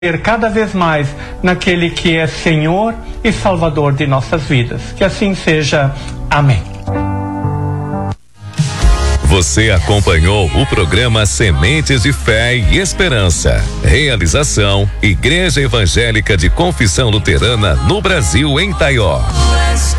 cada vez mais naquele que é Senhor e Salvador de nossas vidas. Que assim seja. Amém. Você acompanhou o programa Sementes de Fé e Esperança. Realização: Igreja Evangélica de Confissão Luterana no Brasil, em Taió.